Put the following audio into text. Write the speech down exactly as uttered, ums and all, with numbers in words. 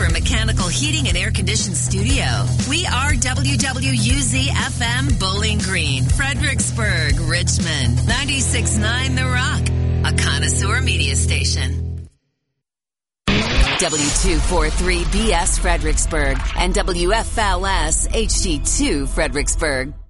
Cooper Mechanical Heating and Air Conditioned Studio. We are W W U Z F M Bowling Green, Fredericksburg, Richmond, ninety-six point nine The Rock, a connoisseur media station. W two forty-three B S Fredericksburg and W F L S H D two Fredericksburg.